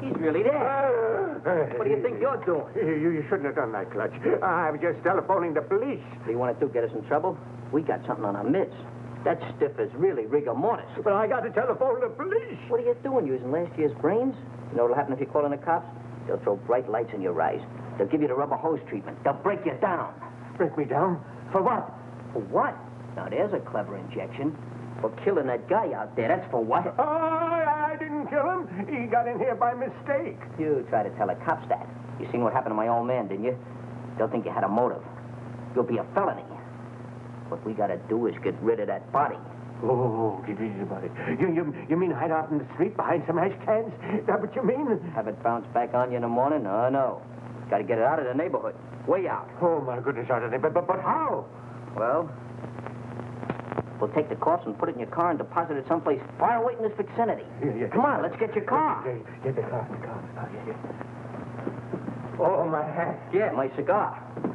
He's really there. What do you think you're doing? You shouldn't have done that, Clutch. I was just telephoning the police. What do you want to do, get us in trouble? We got something on our midst. That stiff is really rigor mortis. But I got to telephone the police. What are you doing, using last year's brains? You know what'll happen if you call in the cops? They'll throw bright lights in your eyes. They'll give you the rubber hose treatment. They'll break you down. Break me down? For what? For what? Now, there's a clever injection. For killing that guy out there, that's for what? Oh, I didn't kill him. He got in here by mistake. You try to tell the cops that. You seen what happened to my old man, didn't you? They'll think you had a motive. You'll be a felony. What we gotta do is get rid of that body. Oh, get easy about it. You mean hide out in the street behind some ash cans? Is that what you mean? Have it bounce back on you in the morning? Oh, no. Gotta get it out of the neighborhood. Way out. Oh, my goodness, out of there. But how? Well, we'll take the corpse and put it in your car and deposit it someplace far away in this vicinity. Yeah. Come on, let's get your car. Get the car. Oh, yeah. Oh, my hat. Yeah, my cigar.